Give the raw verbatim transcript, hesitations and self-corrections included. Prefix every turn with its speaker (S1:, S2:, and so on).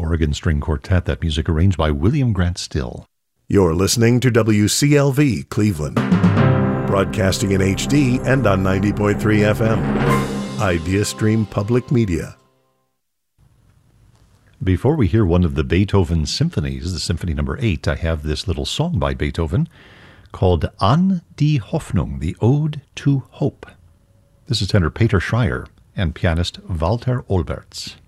S1: Oregon String Quartet, that music arranged by William Grant Still.
S2: You're listening to W C L V Cleveland, broadcasting in H D and on ninety point three F M. IdeaStream Public Media.
S1: Before we hear one of the Beethoven symphonies, the Symphony Number Eight, I have this little song by Beethoven called An die Hoffnung, the Ode to Hope. This is tenor Peter Schreier and pianist Walter Olberts.